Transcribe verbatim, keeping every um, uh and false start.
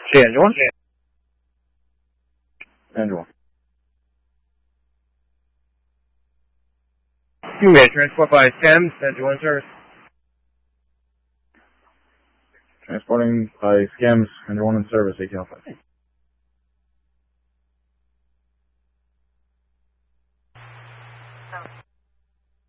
是engine one? Engine one. You may transport by SCAMS, engine one service. Transporting by SCAMS, engine one in service, A T L five.